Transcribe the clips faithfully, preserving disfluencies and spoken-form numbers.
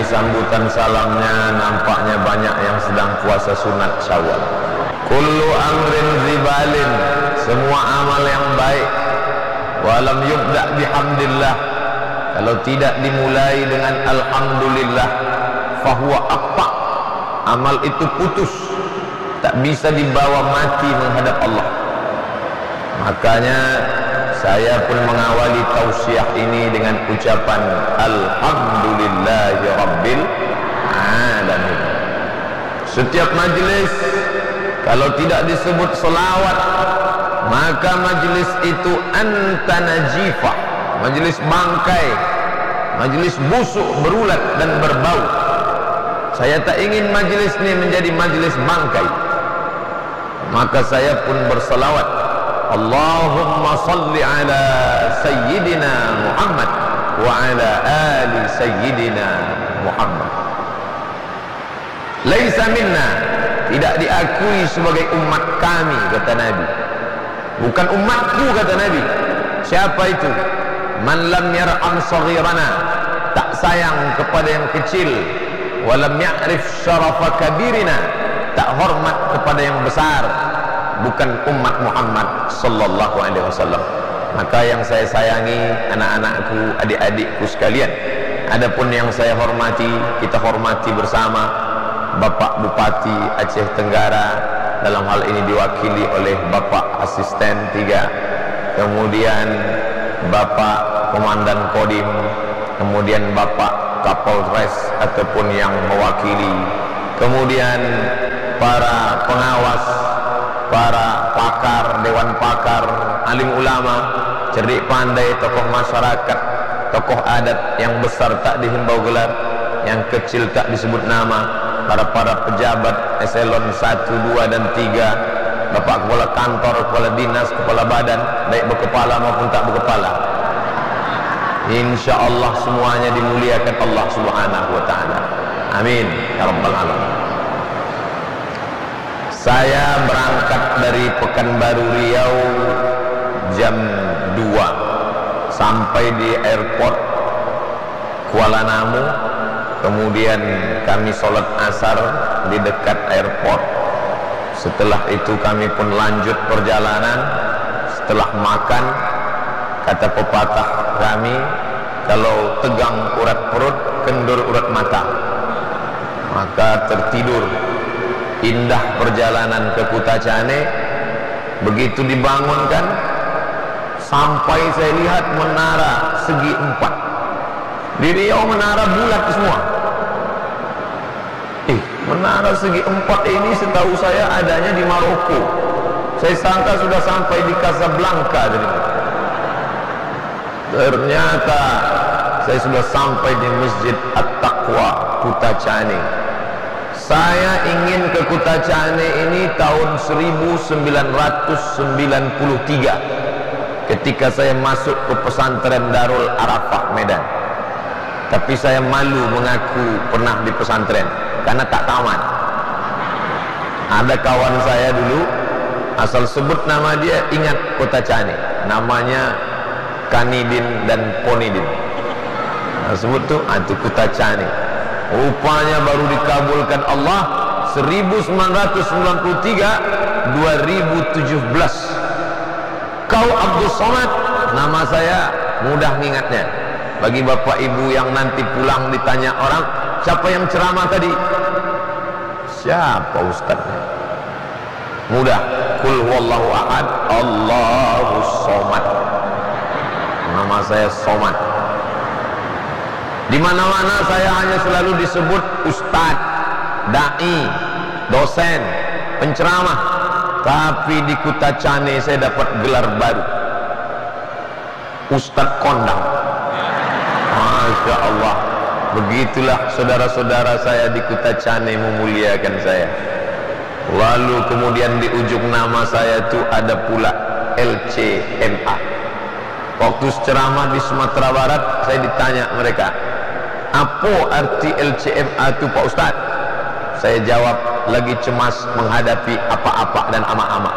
sambutan salamnya nampaknya banyak yang sedang puasa sunat Syawal. Kullu amrin zibalin, semua amal yang baik, walam yubda bihamdillah, kalau tidak dimulai dengan alhamdulillah, fahuwa aqta, amal itu putus, tak bisa dibawa mati menghadap Allah. Makanya saya pun mengawali tausiah ini dengan ucapan alhamdulillahi rabbil alamin. Setiap majlis kalau tidak disebut selawat, maka majlis itu anta najifah, majlis bangkai, majlis busuk, berulat dan berbau. Saya tak ingin majlis ini menjadi majlis bangkai, maka saya pun berselawat, Allahumma salli ala sayyidina Muhammad wa ala ali sayyidina Muhammad. Laisa minna, tidak diakui sebagai umat kami, kata Nabi. Bukan umatku, kata Nabi. Siapa itu? Man lam yar'am saghirana, tak sayang kepada yang kecil, walam ya'rif syarafa kabirina, tak hormat kepada yang besar, bukan umat Muhammad sallallahu alaihi wasallam. Maka yang saya sayangi anak-anakku, adik-adikku sekalian, adapun yang saya hormati, kita hormati bersama Bapak Bupati Aceh Tenggara, dalam hal ini diwakili oleh Bapak Asisten tiga, kemudian Bapak Komandan Kodim, kemudian Bapak Kapolres ataupun yang mewakili, kemudian para pengawas, para pakar, dewan pakar, alim ulama, cerdik pandai, tokoh masyarakat, tokoh adat, yang besar tak dihimbau gelar, yang kecil tak disebut nama, para para pejabat eselon satu, dua dan tiga, Bapak kepala kantor, kepala dinas, kepala badan, baik berkepala maupun tak berkepala, insya Allah semuanya dimuliakan Allah subhanahu wa ta'ala. Amin ya rabbal alamin. Saya berangkat dari Pekanbaru Riau jam dua, sampai di airport Kuala Namu. Kemudian kami sholat asar di dekat airport. Setelah itu kami pun lanjut perjalanan. Setelah makan, kata pepatah kami, kalau tegang urat perut, kendur urat mata, maka tertidur. Indah perjalanan ke Kutacane. Begitu dibangunkan, sampai saya lihat menara segi empat. Di Riau menara bulat semua. Eh, menara segi empat ini setahu saya adanya di Maroko. Saya sangka sudah sampai di Casablanca tadi. Ternyata saya sudah sampai di Masjid At-Taqwa Kutacane. Saya ingin ke Kutacane ini tahun seribu sembilan ratus sembilan puluh tiga, ketika saya masuk ke pesantren Darul Arafah Medan. Tapi saya malu mengaku pernah di pesantren karena tak tamat. Ada kawan saya dulu, asal sebut nama dia ingat Kutacane, namanya Kanidin dan Ponidin. Nah, sebut tuh itu Kutacane. Rupanya baru dikabulkan Allah seribu sembilan ratus sembilan puluh tiga, dua ribu tujuh belas. Kau Abdul Somad, nama saya mudah mengingatnya. Bagi bapak ibu yang nanti pulang ditanya orang, siapa yang ceramah tadi? Siapa ustaznya? Mudah. Qul huwallahu ahad, Allahus somad. Nama saya Somad. Di mana-mana saya hanya selalu disebut ustaz, dai, dosen, penceramah. Tapi di Kutacane saya dapat gelar baru, Ustaz Kondang. Masya Allah. Begitulah saudara-saudara saya di Kutacane memuliakan saya. Lalu kemudian di ujung nama saya itu ada pula L C M A. Waktu ceramah di Sumatera Barat, saya ditanya mereka, apa arti L C M A itu Pak Ustaz? Saya jawab, lagi cemas menghadapi apa-apa dan ama-ama.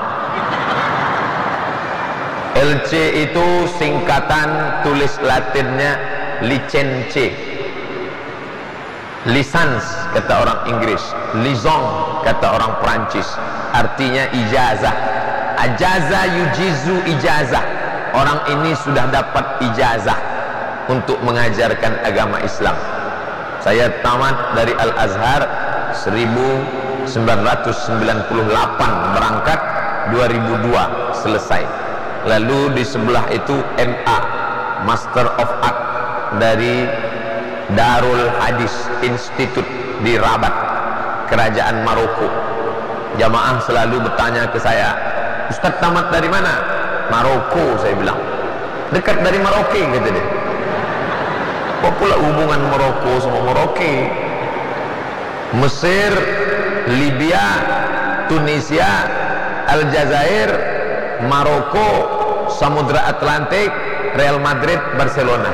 L C itu singkatan tulis Latinnya license. Lisans kata orang Inggris, liaison kata orang Perancis, artinya ijazah. Ajaza yujizu ijazah. Orang ini sudah dapat ijazah untuk mengajarkan agama Islam. Saya tamat dari Al-Azhar seribu sembilan ratus sembilan puluh delapan, berangkat dua ribu dua selesai. Lalu di sebelah itu M A, Master of Art dari Darul Hadis Institute di Rabat, Kerajaan Maroko. Jamaah selalu bertanya ke saya, Ustaz tamat dari mana? Maroko, saya bilang. Dekat dari Maroke, kata dia. Kok pula hubungan Maroko sama Maroke? Mesir, Libya, Tunisia, Aljazair, Maroko, Samudra Atlantik, Real Madrid, Barcelona.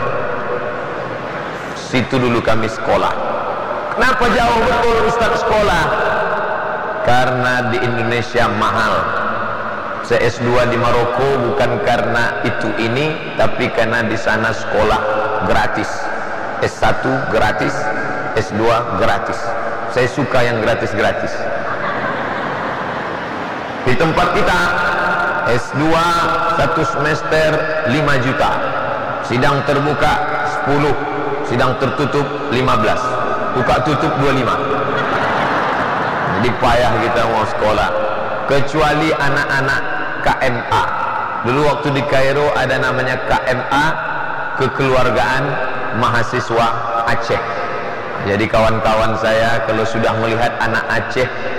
Situ dulu kami sekolah. Kenapa jauh betul Ustaz sekolah? Karena di Indonesia mahal. Saya S dua di Maroko bukan karena itu ini, tapi karena di sana sekolah gratis. S satu gratis, S dua gratis. Saya suka yang gratis-gratis. Di tempat kita S dua satu semester lima juta, sidang terbuka sepuluh, sidang tertutup lima belas, buka tutup dua puluh lima. Jadi payah kita mau sekolah. Kecuali anak-anak K M A. Dulu waktu di Kairo ada namanya K M A, Kekeluargaan Mahasiswa Aceh. Jadi kawan-kawan saya kalau sudah melihat anak Aceh